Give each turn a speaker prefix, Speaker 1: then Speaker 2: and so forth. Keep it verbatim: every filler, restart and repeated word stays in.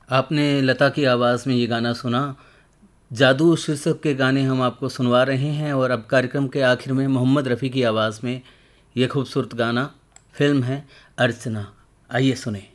Speaker 1: आपने लता की आवाज़ में ये गाना सुना। जादू शीर्षक के गाने हम आपको सुनवा रहे हैं और अब कार्यक्रम के आखिर में मोहम्मद रफ़ी की आवाज़ में ये खूबसूरत गाना। फिल्म है अर्चना। आइए सुने।